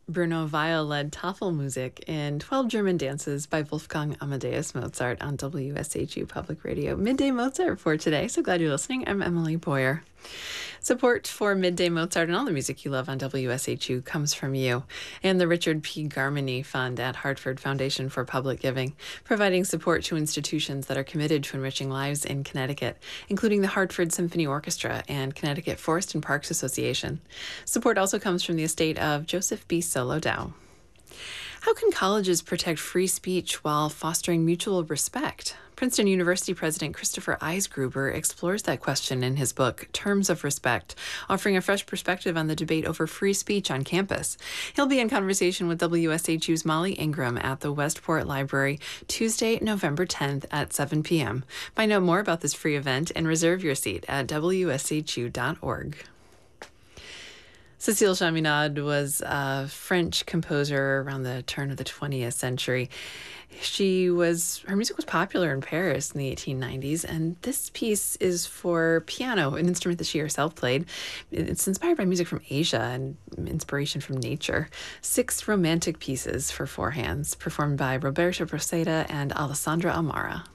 Bruno Weil led Tafelmusik in 12 German Dances by Wolfgang Amadeus Mozart on WSHU Public Radio. Midday Mozart for today. So glad you're listening. I'm Emily Boyer. Support for Midday Mozart and all the music you love on WSHU comes from you and the Richard P. Garmany Fund at Hartford Foundation for Public Giving, providing support to institutions that are committed to enriching lives in Connecticut, including the Hartford Symphony Orchestra and Connecticut Forest and Parks Association. Support also comes from the estate of Joseph B. Solo Dow. How can colleges protect free speech while fostering mutual respect? Princeton University President Christopher Eisgruber explores that question in his book, Terms of Respect, offering a fresh perspective on the debate over free speech on campus. He'll be in conversation with WSHU's Molly Ingram at the Westport Library Tuesday, November 10th at 7 p.m. Find out more about this free event and reserve your seat at wshu.org. Cécile Chaminade was a French composer around the turn of the 20th century. Her music was popular in Paris in the 1890s, and this piece is for piano, an instrument that she herself played. It's inspired by music from Asia and inspiration from nature. 6 romantic pieces for 4 hands, performed by Roberto Proceda and Alessandra Amara.